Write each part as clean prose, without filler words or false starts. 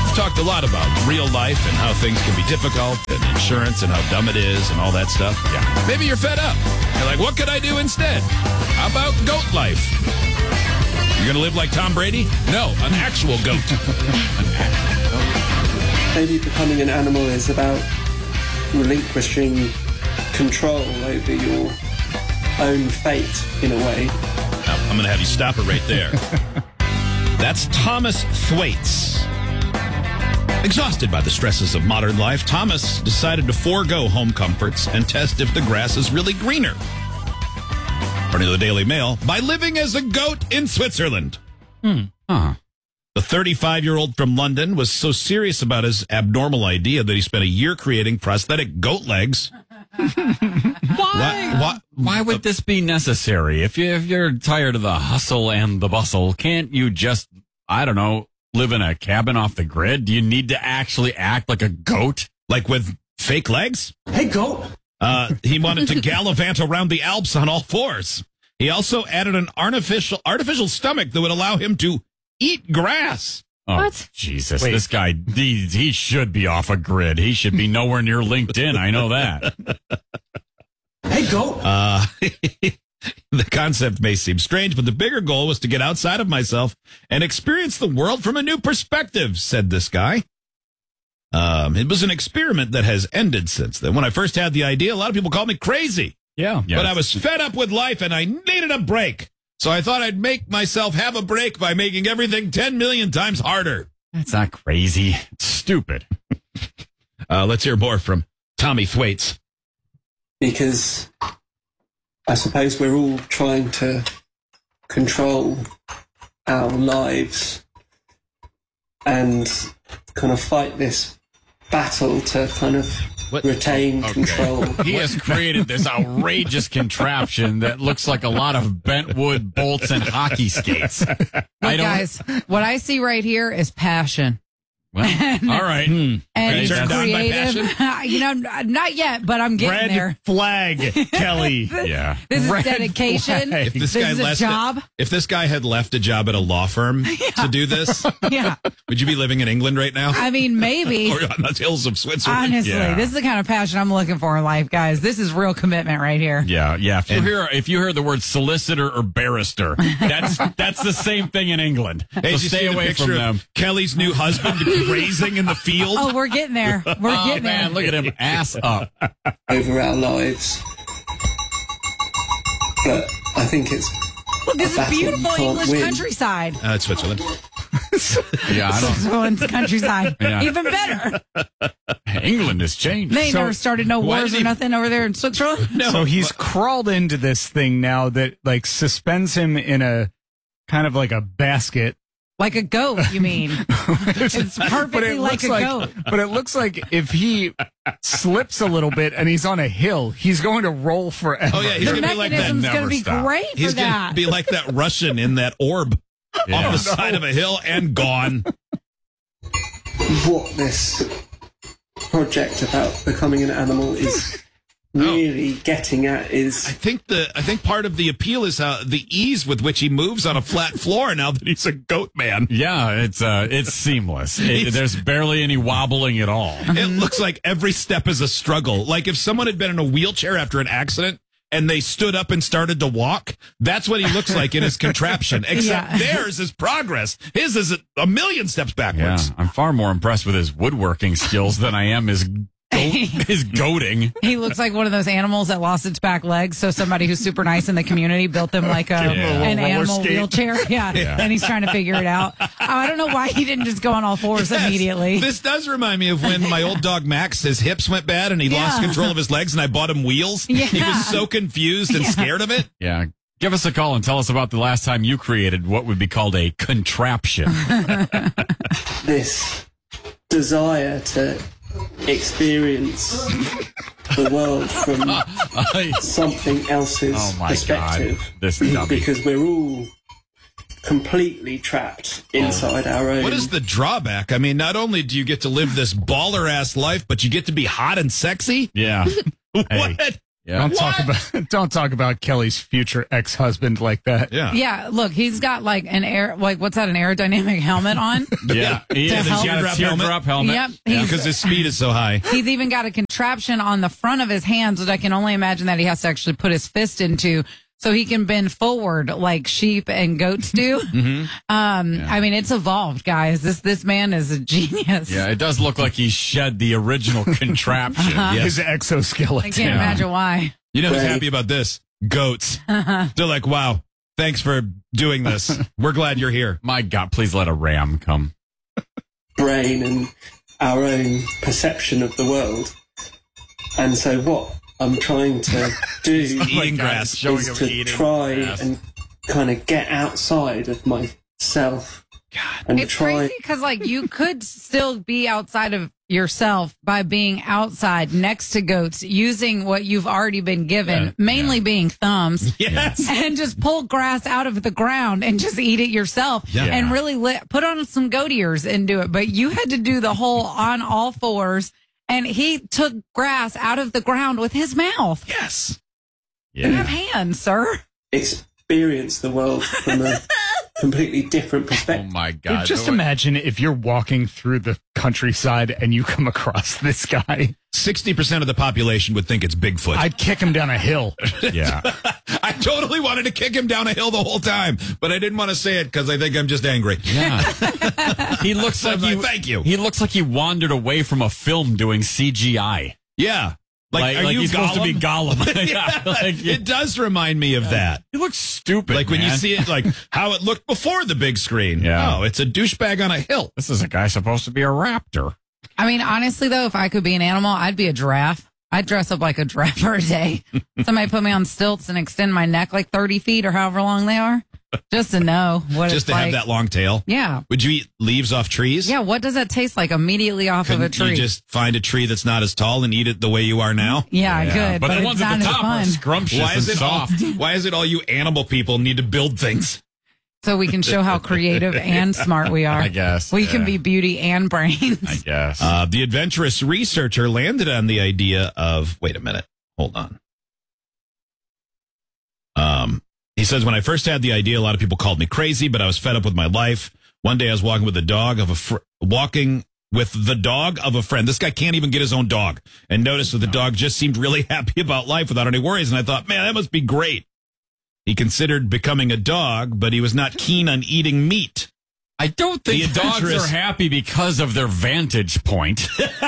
We've talked a lot about real life and how things can be difficult and insurance and how dumb it is and all that stuff. Yeah. Maybe you're fed up. You're like, what could I do instead? How about goat life? You're going to live like Tom Brady? No, an actual goat. Maybe becoming an animal is about relinquishing control over your own fate, in a way. Now, I'm going to have you stop it right there. That's Thomas Thwaites. Exhausted by the stresses of modern life, Thomas decided to forego home comforts and test if the grass is really greener. According to the Daily Mail, by living as a goat in Switzerland. The 35-year-old from London was so serious about his abnormal idea that he spent a year creating prosthetic goat legs. Why would this be necessary? If you're tired of the hustle and the bustle, can't you just, I don't know, live in a cabin off the grid? Do you need to actually act like a goat? Like with fake legs? Hey, goat! He wanted to gallivant around the Alps on all fours. He also added an artificial stomach that would allow him to eat grass. Oh, What? Jesus, Wait. this guy, he should be off a grid. He should be nowhere near LinkedIn. I know that. Hey, goat! The concept may seem strange, but the bigger goal was to get outside of myself and experience the world from a new perspective, said this guy. It was an experiment that has ended since then. When I first had the idea, a lot of people called me crazy. Yeah. But I was fed up with life and I needed a break. So I thought I'd make myself have a break by making everything 10 million times harder. That's not crazy. It's stupid. Let's hear more from Tommy Thwaites. Because I suppose we're all trying to control our lives and kind of fight this battle to kind of retain control. He has created this outrageous contraption that looks like a lot of bent wood bolts and hockey skates. Guys, what I see right here is passion. Well, all right. And Okay, it's turned on by creative. Not yet, but I'm getting Red there. flag, Kelly. Yeah. This is Red dedication. flag. If this This guy is a left job. If this guy had left a job at a law firm to do this, Yeah. would you be living in England right now? I mean, maybe. Or on the hills of Switzerland? Honestly, Yeah. this is the kind of passion I'm looking for in life, guys. This is real commitment right here. Yeah. If you hear the word solicitor or barrister, that's the same thing in England. Hey, So did you stay see the away picture from of them. Kelly's new husband grazing in the field? Oh, we're getting there. We're Oh getting man, there. look at him, ass up. over our lives. But I think it's Look, this is battle you beautiful can't English win. countryside. It's Switzerland. Yeah, I Switzerland's countryside. Yeah. Even better. don't. England has changed. They ain't never started no why wars does or he- nothing over there in Switzerland. No. So he's crawled into this thing now that like suspends him in a kind of like a basket. Like a goat, you mean? It's perfectly like a goat. But it looks like if he slips a little bit and he's on a hill, he's going to roll forever. Oh, yeah, he's The going to be like that. mechanism's going to be stop. great He's for going that. to be like that Russian in that orb off the side of a hill and gone. what this project about becoming an animal is really getting at I is think part of the appeal is how the ease with which he moves on a flat floor now that he's a goat man. Yeah, it's seamless. There's barely any wobbling at all. It looks like every step is a struggle. Like if someone had been in a wheelchair after an accident and they stood up and started to walk, that's what he looks like in his contraption. Except Yeah. theirs is progress. His is a million steps Yeah, backwards. I'm far more impressed with his woodworking skills than I am his goating. He looks like one of those animals that lost its back legs. So somebody who's super nice in the community built him like an roller animal skate. wheelchair. Yeah. And he's trying to figure it out. Oh, I don't know why he didn't just go on all fours Yes. immediately. This does remind me of when my old dog Max, his hips went bad and he lost Yeah. control of his legs and I bought him wheels. Yeah. He was so confused and scared of it. Yeah. Give us a call and tell us about the last time you created what would be called a contraption. this desire to experience the world from something else's Oh, my perspective. God. This dummy. Because we're all completely trapped inside our own. What is the drawback? I mean, not only do you get to live this baller ass life, but you get to be hot and sexy. Yeah. Hey, What? Yeah. Don't talk about Kelly's future ex-husband like that. Yeah. Yeah, look, he's got like an what's that, an aerodynamic helmet on? Yeah. He's help. got a teardrop helmet. Yep. Because his speed is so high. He's even got a contraption on the front of his hands, which I can only imagine that he has to actually put his fist into so he can bend forward like sheep and goats do. I mean, it's evolved, guys. This man is a genius. Yeah, it does look like he shed the original contraption. His exoskeleton. I can't imagine why. You know who's Right. happy about this? Goats. They're like, wow, thanks for doing this. We're glad you're here. My God, please let a ram come. Brain and our own perception of the world. And so what I'm trying to do Eating grass. is to try and kind of get outside of myself. And It's try. crazy because, like, you could still be outside of yourself by being outside next to goats, using what you've already been given, mainly being thumbs, Yes. and just pull grass out of the ground and just eat it yourself, Yeah. and really put on some goat ears and do it. But you had to do the whole on all fours, and he took grass out of the ground with his mouth. Yes. You have hands, sir. Experience the world from a completely different Oh perspective. my God. Just imagine if you're walking through the countryside and you come across this guy. 60% of the population would think it's Bigfoot. I'd kick him down a hill. Yeah. I totally wanted to kick him down a hill the whole time, but I didn't want to say it because I think I'm just angry. Yeah. He looks like Thank you. He looks like he wandered away from a film doing CGI. Yeah. Like, are like you he's supposed to be Gollum? Yeah, like, it does remind me of that. he looks stupid. Like when you man. see it, like how it looked before the big screen. Yeah. Oh, it's a douchebag on a hill. This is a guy supposed to be a raptor. I mean, honestly, though, if I could be an animal, I'd be a giraffe. I'd dress up like a giraffe for a day. Somebody put me on stilts and extend my neck like 30 feet or however long they are, just to know what Just it's to like. have that long tail. Yeah. Would you eat leaves off trees? Yeah, what does that taste like immediately off Couldn't of a tree? you just find a tree that's not as tall and eat it the way you are now? yeah, I could, But the it's ones at not the as top fun. are scrumptious Why is and it all? soft. Why is it all you animal people need to build things? So we can show how creative and smart we are. I guess. We can yeah. be beauty and brains. I guess. The adventurous researcher landed on the idea of, wait a minute, hold on. He says, when I first had the idea, a lot of people called me crazy, but I was fed up with my life. One day I was walking with the dog of a friend. This guy can't even get his own dog, and noticed that the dog just seemed really happy about life without any worries. And I thought, man, that must be great. He considered becoming a dog, but he was not keen on eating meat. I don't think The dogs adventurous- are happy because of their vantage point.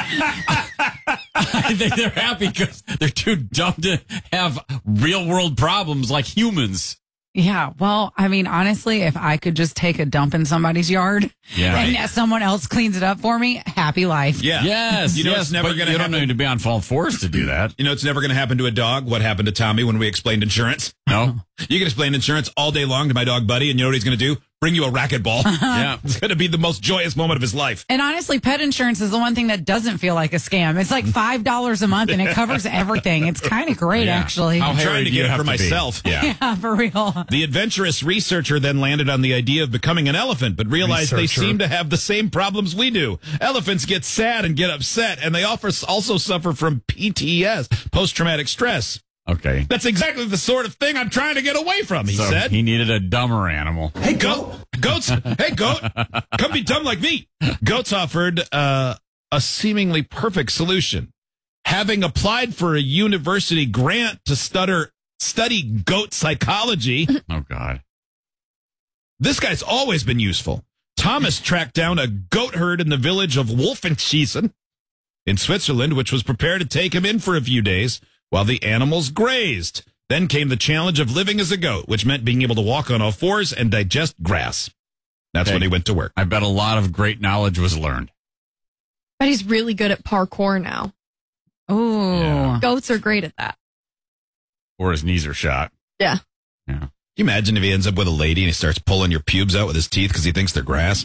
I think they're happy because they're too dumb to have real world problems like humans. Yeah, well, I mean, honestly, if I could just take a dump in somebody's yard Yeah. and someone else cleans it up for me, happy life. Yeah. Yes. You know, yes, it's never but going to You happen. don't need to be on all fours to do that. You know, it's never going to happen to a dog. What happened to Tommy when we explained insurance? No. You can explain insurance all day long to my dog Buddy, and you know what he's going to do? Bring you a racquetball. Yeah. It's going to be the most joyous moment of his life. And honestly, pet insurance is the one thing that doesn't feel like a scam. It's like $5 a month and it covers everything. It's kind of great, Yeah. actually. How I'm trying hairy to do you get it have for to be? myself. Yeah. Yeah, for real. The adventurous researcher then landed on the idea of becoming an elephant, but realized they Researcher. seem to have the same problems we do. Elephants get sad and get upset, and they also suffer from PTS, post-traumatic stress. Okay. That's exactly the sort of thing I'm trying to get away from, he So said. he needed a dumber animal. Hey, goats. Hey, goat. Come be dumb like me. Goats offered a seemingly perfect solution. Having applied for a university grant to study goat psychology, Oh, God. this guy's always been useful. Thomas tracked down a goat herd in the village of Wolfenschiessen in Switzerland, which was prepared to take him in for a few days while the animals grazed. Then came the challenge of living as a goat, which meant being able to walk on all fours and digest grass. That's Okay. when he went to work. I bet a lot of great knowledge was learned. But he's really good at parkour now. Ooh. Yeah. Goats are great at that. Or his knees are shot. Yeah. Yeah. Can you imagine if he ends up with a lady and he starts pulling your pubes out with his teeth because he thinks they're grass?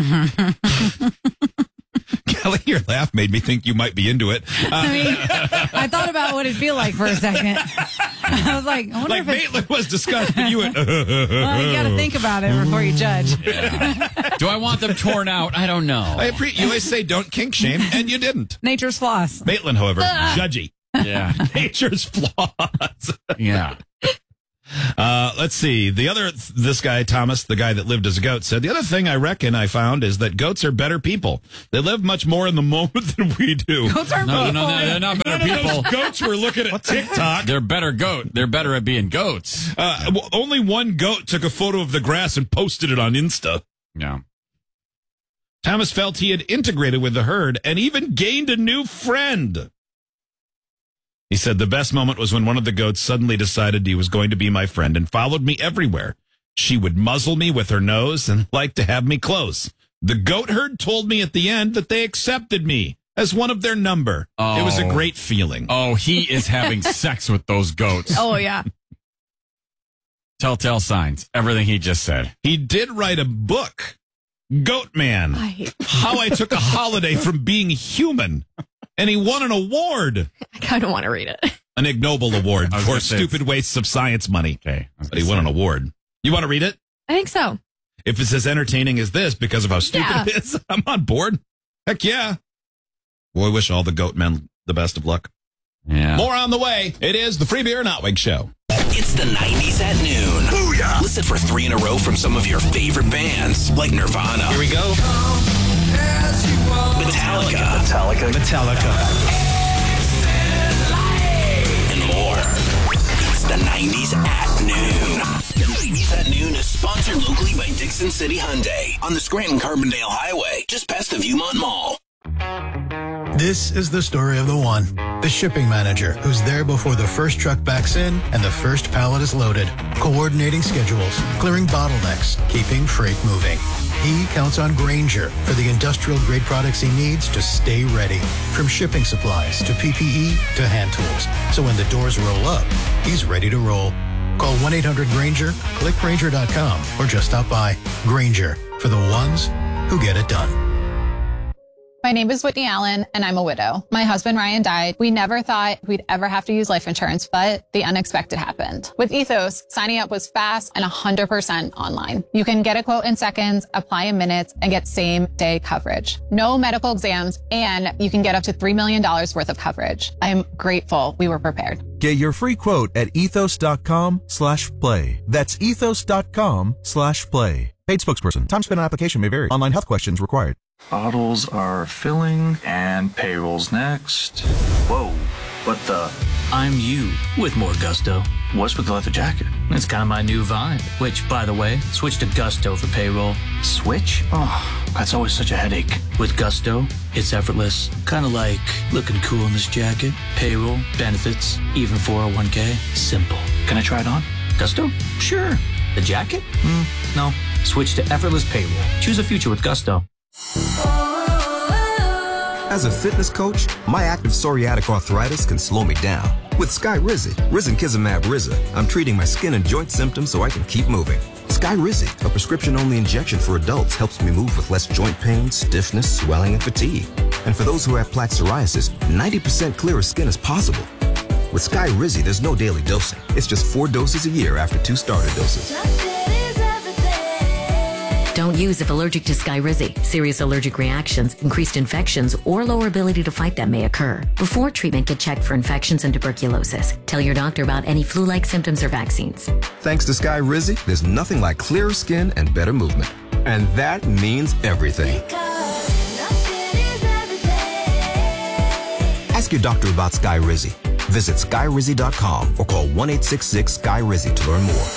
Kelly, your laugh made me think you might be into it. I mean, I thought about what it'd feel like for a second. I was like, I wonder Like if it's... Maitland was disgusted, but you went, Well, you got to think about it before you judge. Do I want them torn out? I don't know. you always say don't kink shame, and you didn't. Nature's floss. Maitland, however, judgy. Yeah. Nature's flaws. Yeah. Let's see. This guy, Thomas, the guy that lived as a goat, said, the other thing I reckon I found is that goats are better people. They live much more in the moment than we do. Goats are No, they're not better people. Goats were looking at TikTok. They're better goat. They're better at being goats. Only one goat took a photo of the grass and posted it on Insta. Yeah. Thomas felt he had integrated with the herd and even gained a new friend. He said the best moment was when one of the goats suddenly decided he was going to be my friend and followed me everywhere. She would muzzle me with her nose and like to have me close. The goat herd told me at the end that they accepted me as one of their number. It was a great feeling. Oh, he is having sex with those goats. Oh, yeah. Telltale signs. Everything he just said. He did write a book, Goat Man, I hate How I Took a Holiday from Being Human. And he won an award. I kind of want to read it. An ignoble award I was for gonna say stupid wastes of science money. Okay. But he won an award. You want to read it? I think so. If it's as entertaining as this because of how stupid it is, I'm on board. Heck yeah. Well, I wish all the goat men the best of luck. Yeah. More on the way. It is the Free Beer and Outwig Show. It's the 90s at noon. Booyah! Listen for 3 in a row from some of your favorite bands, like Nirvana. Here we go. Metallica. And more. It's the 90s at noon. The 90s at noon is sponsored locally by Dixon City Hyundai on the Scranton-Carbondale Highway, just past the Viewmont Mall. This is the story of the one, the shipping manager who's there before the first truck backs in and the first pallet is loaded, coordinating schedules, clearing bottlenecks, keeping freight moving. He counts on Grainger for the industrial-grade products he needs to stay ready, from shipping supplies to PPE to hand tools. So when the doors roll up, he's ready to roll. Call 1-800-GRAINGER, click Grainger.com, or just stop by. Grainger, for the ones who get it done. My name is Whitney Allen, and I'm a widow. My husband, Ryan, died. We never thought we'd ever have to use life insurance, but the unexpected happened. With Ethos, signing up was fast and 100% online. You can get a quote in seconds, apply in minutes, and get same-day coverage. No medical exams, and you can get up to $3 million worth of coverage. I am grateful we were prepared. Get your free quote at ethos.com/play. That's ethos.com/play. Paid spokesperson. Time spent on application may vary. Online health questions required. Bottles are filling and payroll's next. Whoa, what the? I'm you with more gusto. What's with the leather jacket? It's kind of my new vibe, which, by the way, switch to Gusto for payroll. Switch? Oh, that's always such a headache. With Gusto, it's effortless. Kind of like looking cool in this jacket. Payroll, benefits, even 401k. Simple. Can I try it on? Gusto? Sure. The jacket? No. Switch to effortless payroll. Choose a future with Gusto. As a fitness coach, my active psoriatic arthritis can slow me down. With Skyrizi, Risankizumab Riza, I'm treating my skin and joint symptoms so I can keep moving. Skyrizi, a prescription-only injection for adults, helps me move with less joint pain, stiffness, swelling, and fatigue. And for those who have plaque psoriasis, 90% clearer skin is possible. With Skyrizi, there's no daily dosing. It's just 4 doses a year after 2 starter doses. Don't use if allergic to Skyrizi. Serious allergic reactions, increased infections, or lower ability to fight them may occur. Before treatment, get checked for infections and tuberculosis. Tell your doctor about any flu-like symptoms or vaccines. Thanks to Skyrizi, there's nothing like clearer skin and better movement. And that means everything. Ask your doctor about Skyrizi. Visit Skyrizi.com or call 1-866-SKY-RIZZI to learn more.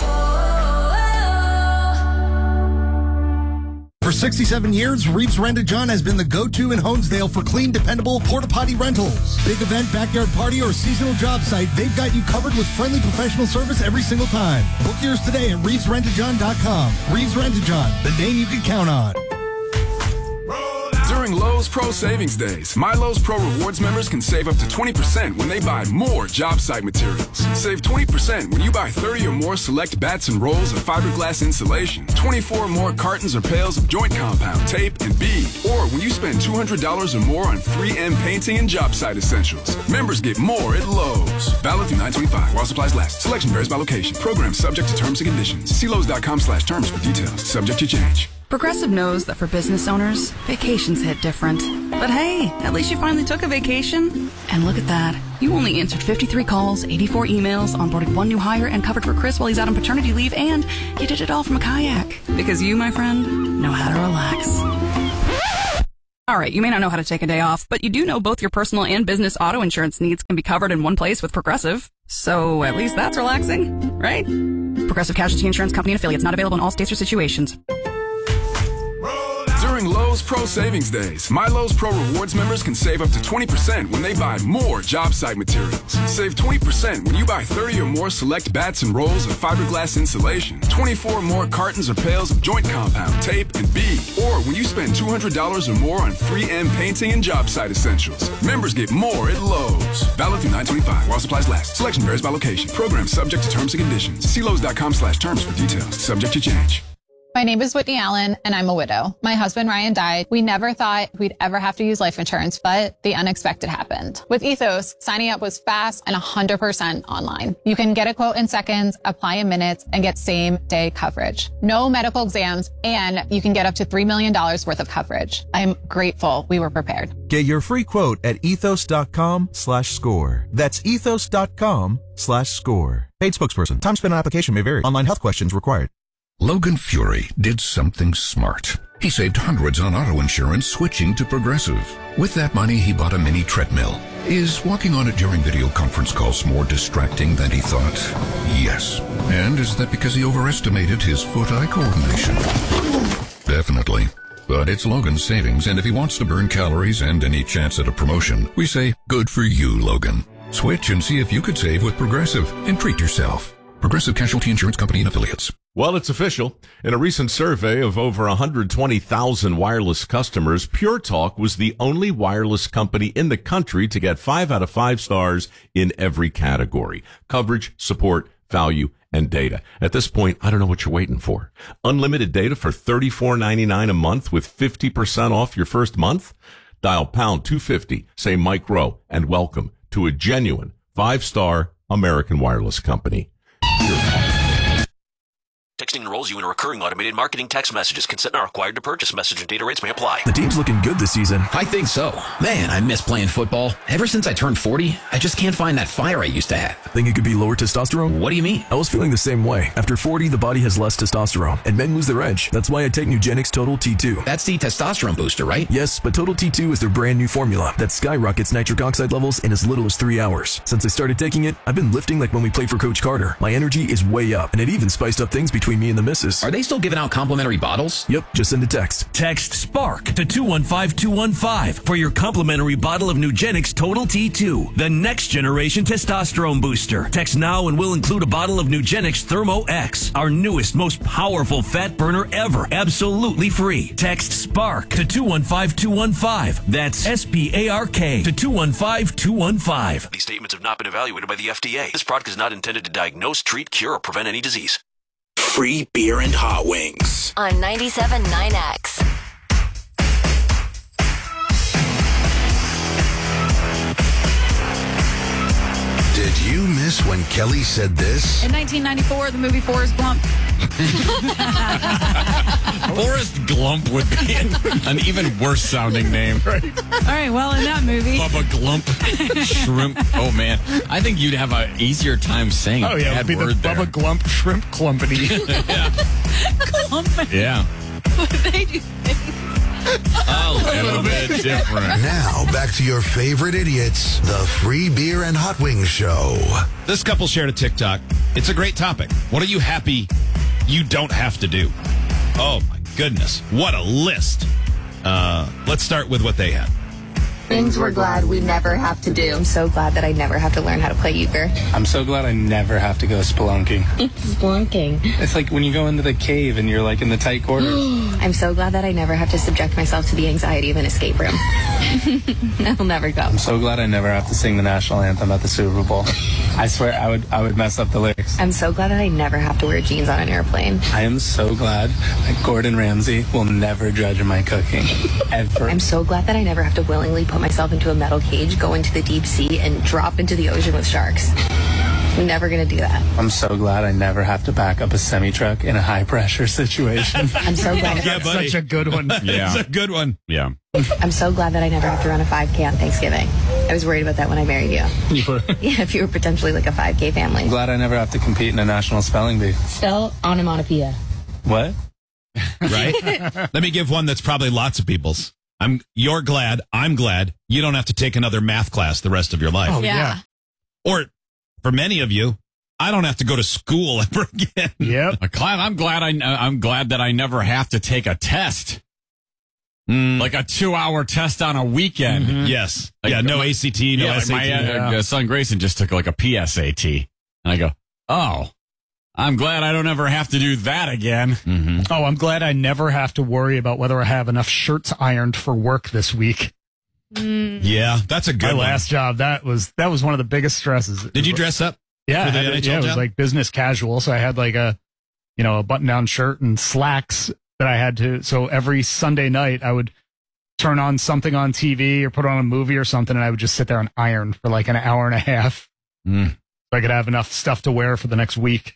For 67 years, Reeves Rent-A-John has been the go-to in Honesdale for clean, dependable porta-potty rentals. Big event, backyard party, or seasonal job site, they've got you covered with friendly professional service every single time. Book yours today at ReevesRent-A-John.com. Reeves Rent-A-John, the name you can count on. During Lowe's Pro Savings Days, My Lowe's Pro Rewards members can save up to 20% when they buy more job site materials. Save 20% when you buy 30 or more select bats and rolls of fiberglass insulation, 24 more cartons or pails of joint compound, tape, and bead, or when you spend $200 or more on 3M painting and job site essentials. Members get more at Lowe's. Valid through 9/25 while supplies last. Selection varies by location. Program subject to terms and conditions. See Lowe's.com/terms for details. Subject to change. Progressive knows that for business owners, vacations hit different. But hey, at least you finally took a vacation. And look at that. You only answered 53 calls, 84 emails, onboarded 1 new hire, and covered for Chris while he's out on paternity leave, and you did it all from a kayak. Because you, my friend, know how to relax. All right, you may not know how to take a day off, but you do know both your personal and business auto insurance needs can be covered in one place with Progressive. So at least that's relaxing, right? Progressive Casualty Insurance Company and affiliates, not available in all states or situations. During Lowe's Pro Savings Days, My Lowe's Pro Rewards members can save up to 20% when they buy more job site materials. Save 20% when you buy 30 or more select bats and rolls of fiberglass insulation, 24 more cartons or pails of joint compound, tape, and bead. Or when you spend $200 or more on 3M painting and job site essentials. Members get more at Lowe's. Valid through 9/25 while supplies last. Selection varies by location. Program subject to terms and conditions. See Lowe's.com/terms for details. Subject to change. My name is Whitney Allen, and I'm a widow. My husband, Ryan, died. We never thought we'd ever have to use life insurance, but the unexpected happened. With Ethos, signing up was fast and 100% online. You can get a quote in seconds, apply in minutes, and get same-day coverage. No medical exams, and you can get up to $3 million worth of coverage. I'm grateful we were prepared. Get your free quote at ethos.com/score. That's ethos.com/score. Paid spokesperson. Time spent on application may vary. Online health questions required. Logan Fury did something smart. He saved hundreds on auto insurance switching to Progressive. With that money, he bought a mini treadmill. Is walking on it during video conference calls more distracting than he thought? Yes. And is that because he overestimated his foot-eye coordination? Definitely. But it's Logan's savings, and if he wants to burn calories and any chance at a promotion, we say, good for you, Logan. Switch and see if you could save with Progressive and treat yourself. Progressive Casualty Insurance Company and affiliates. Well, it's official. In a recent survey of over 120,000 wireless customers, Pure Talk was the only wireless company in the country to get 5 out of 5 stars in every category: coverage, support, value, and data. At this point, I don't know what you're waiting for. Unlimited data for $34.99 a month with 50% off your first month? Dial pound 250, say Mike Rowe, and welcome to a genuine 5-star American wireless company. Texting enrolls you in a recurring automated marketing text messages. Consent not required to purchase. Message and data rates may apply. The team's looking good this season. I think so. Man, I miss playing football. Ever since I turned 40, I just can't find that fire I used to have. Think it could be lower testosterone? What do you mean? I was feeling the same way. After 40, the body has less testosterone, and men lose their edge. That's why I take Nugenix Total T2. That's the testosterone booster, right? Yes, but Total T2 is their brand new formula that skyrockets nitric oxide levels in as little as 3 hours. Since I started taking it, I've been lifting like when we played for Coach Carter. My energy is way up, and it even spiced up things between me and the missus. Are they still giving out complimentary bottles? Yep, just send a text. Text SPARK to 215-215 for your complimentary bottle of Nugenix Total T2, the next generation testosterone booster. Text now and we'll include a bottle of Nugenix Thermo X, our newest, most powerful fat burner ever, absolutely free. Text SPARK to 215-215. That's SPARK to 215-215. These statements have not been evaluated by the FDA. This product is not intended to diagnose, treat, cure, or prevent any disease. Free beer and hot wings. On 97.9X. Did you miss when Kelly said this? In 1994, the movie Forrest Gump. Forrest Glump would be an even worse sounding name. All right, well, in that movie. Bubba Glump. Shrimp. Oh, man. I think you'd have an easier time saying Oh, yeah, it would be the Bubba Glump Shrimp Clumpany. Clumpany. Yeah. They do things. A little bit different. Now, back to your favorite idiots, the Free Beer and Hot Wings Show. This couple shared a TikTok. It's a great topic. What are you happy you don't have to do? Oh, my goodness. What a list. Let's start with what they had. Things we're glad we never have to do. I'm so glad that I never have to learn how to play euchre. I'm so glad I never have to go spelunking. Spelunking. It's like when you go into the cave and you're like in the tight quarters. I'm so glad that I never have to subject myself to the anxiety of an escape room. That'll never go. I'm so glad I never have to sing the national anthem at the Super Bowl. I swear I would mess up the lyrics. I'm so glad that I never have to wear jeans on an airplane. I am so glad that Gordon Ramsay will never judge my cooking. Ever. I'm so glad that I never have to willingly put myself into a metal cage, go into the deep sea, and drop into the ocean with sharks. I'm never going to do that. I'm so glad I never have to back up a semi-truck in a high-pressure situation. I'm so glad. Yeah, buddy. Such a good one. Yeah. It's a good one. Yeah. I'm so glad that I never have to run a 5K on Thanksgiving. I was worried about that when I married you. Yeah, if you were potentially like a 5K family. I'm glad I never have to compete in a national spelling bee. Spell onomatopoeia. What? Right? Let me give one that's probably lots of people's. You're glad, I'm glad you don't have to take another math class the rest of your life. Oh, yeah. Or for many of you, I don't have to go to school ever again. Yep. I'm glad that I never have to take a test. Like a 2-hour test on a weekend. Mm-hmm. Yes. Like, no ACT, no SAT. My son Grayson just took like a PSAT. And I go, oh, I'm glad I don't ever have to do that again. Mm-hmm. Oh, I'm glad I never have to worry about whether I have enough shirts ironed for work this week. Yeah, that's a good My one. last job, that was one of the biggest stresses. Did you dress up? Yeah, for the it NHL was job? like business casual. So I had like a button-down shirt and slacks that I had to. So every Sunday night, I would turn on something on TV or put on a movie or something, and I would just sit there and iron for like an hour and a half, so I could have enough stuff to wear for the next week.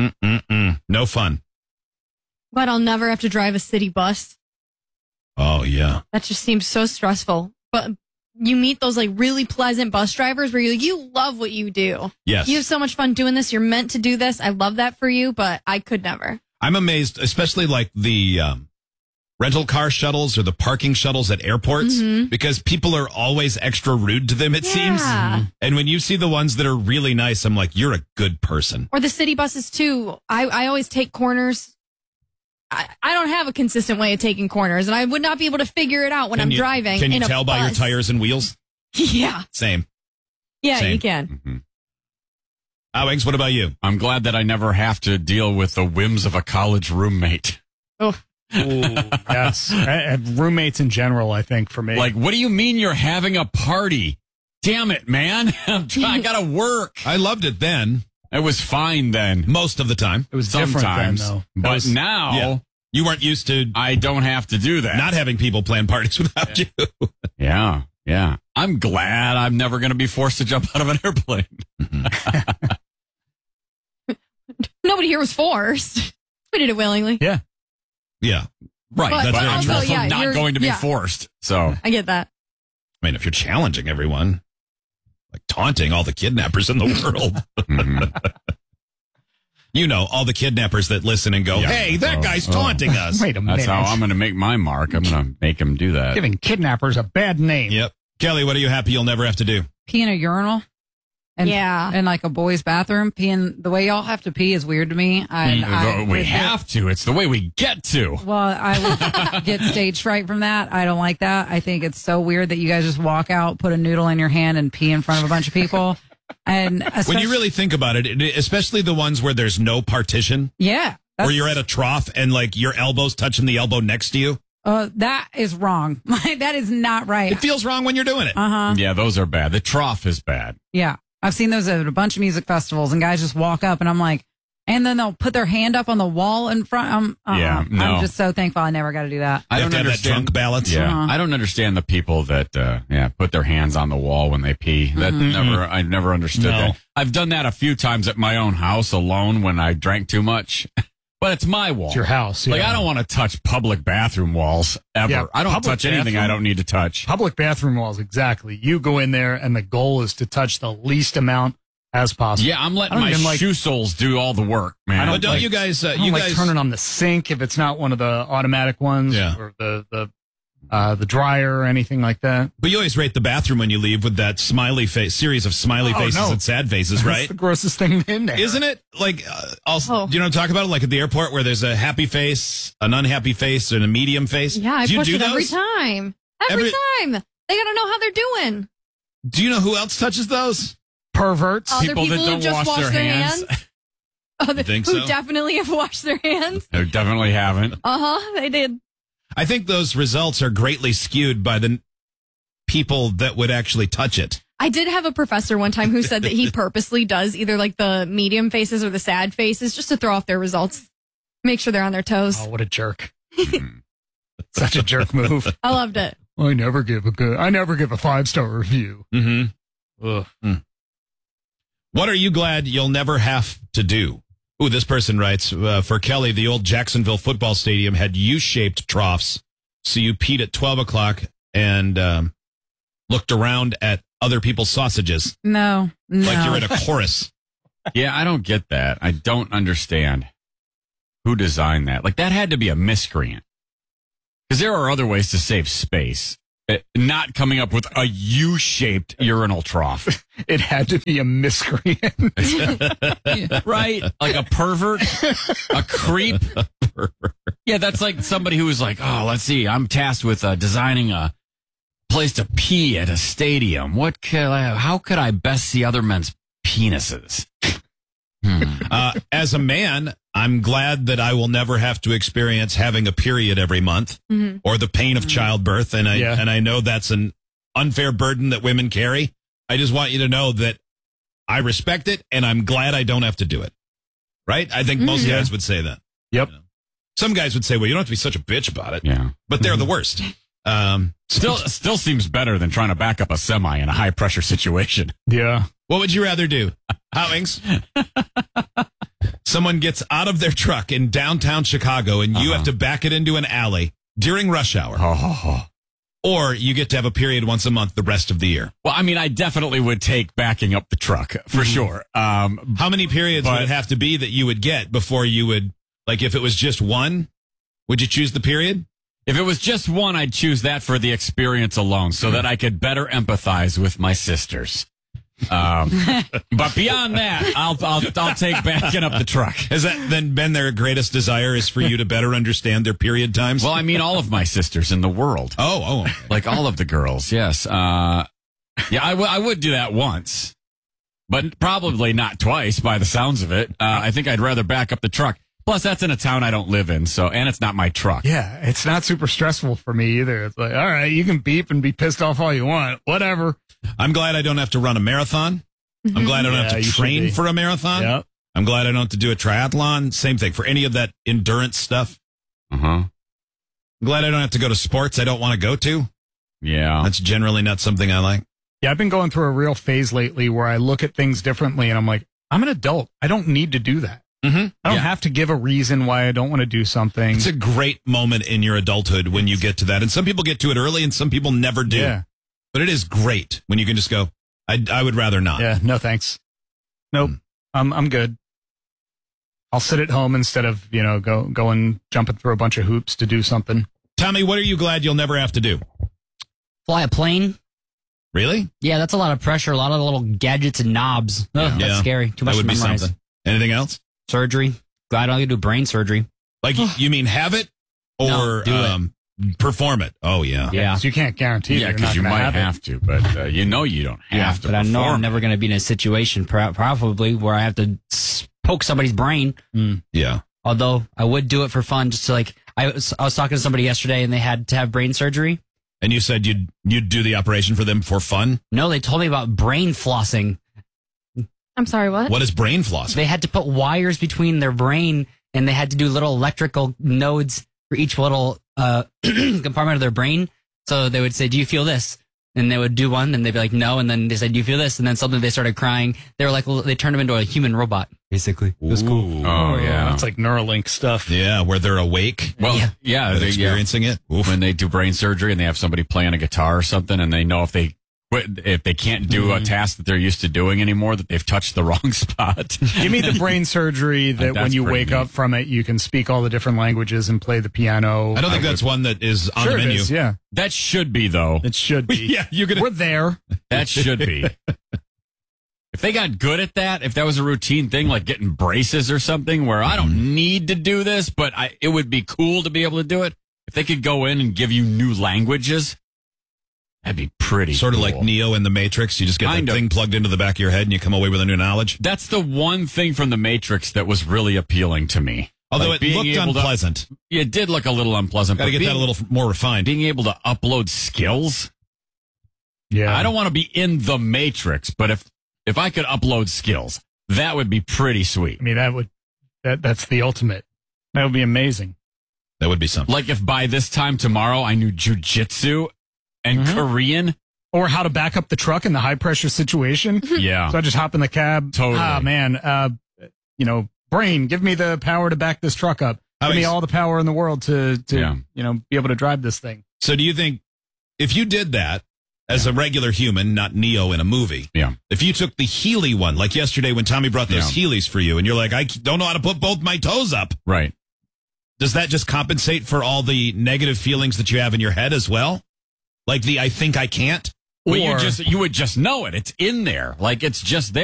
No fun. But I'll never have to drive a city bus. Oh, yeah. That just seems so stressful. But you meet those like really pleasant bus drivers where you love what you do. Yes. You have so much fun doing this. You're meant to do this. I love that for you, but I could never. I'm amazed, especially like the rental car shuttles or the parking shuttles at airports, because people are always extra rude to them, it seems. And when you see the ones that are really nice, I'm like, you're a good person. Or the city buses too. I always take corners. I don't have a consistent way of taking corners, and I would not be able to figure it out when I'm driving. Can you in tell a by your bus. tires and wheels? Yeah. Same. Yeah, Same. you can. Eggs, what about you? I'm glad that I never have to deal with the whims of a college roommate. Oh. Yes. And roommates in general, I think, for me. Like, what do you mean you're having a party? Damn it, man. I gotta work. I loved it then. It was fine then. Most of the time. It was Sometimes. different then, though. But now, Yeah. You weren't used to I don't have to do that. not having people plan parties without you. Yeah. I'm glad I'm never going to be forced to jump out of an airplane. Nobody here was forced. We did it willingly. Yeah. Yeah. Right. But But I'm also, also yeah, not you're- going to be yeah. forced. So, I get that. I mean, if you're challenging everyone, like taunting all the kidnappers in the world. You know, all the kidnappers that listen and go, hey, that guy's taunting us. Wait a minute. that's how I'm going to make my mark. I'm going to make him do that. Giving kidnappers a bad name. Yep. Kelly, what are you happy you'll never have to do? Pee in a urinal. And, Yeah. In like a boy's bathroom. Peeing, the way y'all have to pee is weird to me. We have to. It's the way we get to. Well, I would get stage fright from that. I don't like that. I think it's so weird that you guys just walk out, put a noodle in your hand, and pee in front of a bunch of people. And When you really think about it, especially the ones where there's no partition, yeah, where you're at a trough and like your elbow's touching the elbow next to you, that is wrong. That is not right. it feels wrong when you're doing it. Yeah, those are bad. The trough is bad. Yeah, I've seen those at a bunch of music festivals, and guys just walk up, and I'm like, and then they'll put their hand up on the wall in front. Yeah, no. I'm just so thankful I never got to do that. I You don't have to have that understand drunk balance. Yeah, I don't understand the people that put their hands on the wall when they pee. That I never understood No. that. I've done that a few times at my own house alone when I drank too much. But it's my wall. It's your house. Like yeah. I don't want to touch public bathroom walls ever. Yeah, I don't public touch anything I bathroom- don't need to touch. Public bathroom walls, exactly. You go in there, and the goal is to touch the least amount as possible. Yeah, I'm I letting don't my even like- shoe soles do all the work, man. But don't you guys, I don't you like guys, turning on the sink if it's not one of the automatic ones, Yeah. or the dryer or anything like that. but you always rate the bathroom when you leave with that smiley face, series of smiley Oh, faces no. and sad faces, That's right? the grossest thing in there. Isn't it? Like, also, do you know what I'm talking about? Like at the airport where there's a happy face, an unhappy face, and a medium face. Yeah, I do you push do it those? every time. Every time. They got to know how they're doing. Do you know who else touches those? Perverts. Other People that who don't just wash their hands. Other, think who so? definitely have washed their hands. They definitely haven't. They did. I think those results are greatly skewed by the people that would actually touch it. I did have a professor one time who said that he purposely does either like the medium faces or the sad faces just to throw off their results. Make sure they're on their toes. Oh, what a jerk! Such a jerk move. I loved it. I never give a 5-star review. Mm-hmm. Ugh. What are you glad you'll never have to do? Ooh, this person writes, for Kelly, the old Jacksonville football stadium had U-shaped troughs. So you peed at 12 o'clock and looked around at other people's sausages. No. Like you're in a chorus. Yeah, I don't get that. I don't understand who designed that. Like, that had to be a miscreant. Because there are other ways to save space. Not coming up with a U-shaped urinal trough. It had to be a miscreant. Right? Like a pervert? A creep? Yeah, that's like somebody who was like, oh, let's see, I'm tasked with designing a place to pee at a stadium. How could I best see other men's penises? As a man, I'm glad that I will never have to experience having a period every month or the pain of childbirth. And I know that's an unfair burden that women carry. I just want you to know that I respect it and I'm glad I don't have to do it. Right? I think most guys would say that. Yep. You know? Some guys would say, well, you don't have to be such a bitch about it. Yeah. But they're the worst. Still seems better than trying to back up a semi in a high pressure situation. Yeah. What would you rather do? Howings? Someone gets out of their truck in downtown Chicago and you have to back it into an alley during rush hour. Or you get to have a period once a month the rest of the year. Well, I mean, I definitely would take backing up the truck for sure. How many periods would it have to be that you would get before you would, like if it was just one, would you choose the period? If it was just one, I'd choose that for the experience alone so that I could better empathize with my sisters. But beyond that, I'll take backing up the truck. Has that then been their greatest desire is for you to better understand their period times? Well, I mean, all of my sisters in the world. Oh. Like all of the girls, yes. Yeah, I would do that once, but probably not twice by the sounds of it. I think I'd rather back up the truck. Plus, that's in a town I don't live in, and it's not my truck. Yeah, it's not super stressful for me either. It's like, all right, you can beep and be pissed off all you want. Whatever. I'm glad I don't have to run a marathon. I'm glad I don't have to train for a marathon. Yep. I'm glad I don't have to do a triathlon. Same thing for any of that endurance stuff. I'm glad I don't have to go to sports I don't want to go to. Yeah. That's generally not something I like. Yeah, I've been going through a real phase lately where I look at things differently and I'm like, I'm an adult. I don't need to do that. I don't have to give a reason why I don't want to do something. It's a great moment in your adulthood when you get to that. And some people get to it early and some people never do. Yeah. But it is great when you can just go, I would rather not. Yeah, no thanks. Nope. I'm good. I'll sit at home instead of, going jumping through a bunch of hoops to do something. Tommy, what are you glad you'll never have to do? Fly a plane. Really? Yeah, that's a lot of pressure, a lot of little gadgets and knobs. That's scary. Too much to memorize. That would be something. Anything else? Surgery. Glad I don't have to do brain surgery. Like, you mean have it or perform it? Oh, yeah. Yeah. So you can't guarantee. Yeah, because you might have to, but you don't have to. But I know I'm never going to be in a situation probably where I have to poke somebody's brain. Yeah. Although I would do it for fun, just to I was talking to somebody yesterday and they had to have brain surgery. And you said you'd do the operation for them for fun? No, they told me about brain flossing. I'm sorry, what? What is brain flossing? They had to put wires between their brain and they had to do little electrical nodes for each little compartment of their brain. So they would say, do you feel this? And they would do one and they'd be like, no. And then they said, do you feel this? And then suddenly they started crying. They were like, they turned them into a human robot, basically. It was cool. Oh, yeah. That's like Neuralink stuff. Yeah, where they're awake. Well, yeah. They're experiencing it. When they do brain surgery and they have somebody playing a guitar or something and they know if they can't do a task that they're used to doing anymore, that they've touched the wrong spot. Give me the brain surgery that when you wake up from it, you can speak all the different languages and play the piano. I don't think that's one that is on the menu. Yeah. That should be, though. It should be. Yeah, we're there. That should be. If they got good at that, if that was a routine thing, like getting braces or something, where I don't need to do this, but it would be cool to be able to do it. If they could go in and give you new languages, that'd be pretty Sort of cool. like Neo in The Matrix. You just get that thing plugged into the back of your head and you come away with a new knowledge. That's the one thing from The Matrix that was really appealing to me. Although like it looked unpleasant. It did look a little unpleasant. Got to get that a little more refined. Being able to upload skills. Yeah. I don't want to be in The Matrix, but if I could upload skills, that would be pretty sweet. I mean, that's the ultimate. That would be amazing. That would be something. Like if by this time tomorrow I knew jujitsu and Korean, or how to back up the truck in the high pressure situation. Yeah. So I just hop in the cab. Totally. Ah, man. Brain, give me the power to back this truck up. Give me all the power in the world to be able to drive this thing. So do you think if you did that as a regular human, not Neo in a movie, if you took the Healy one, like yesterday when Tommy brought those Heelys for you, and you're like, I don't know how to put both my toes up. Right. Does that just compensate for all the negative feelings that you have in your head as well? Like the I think I can't? Well, you would just know it. It's in there. Like it's just there.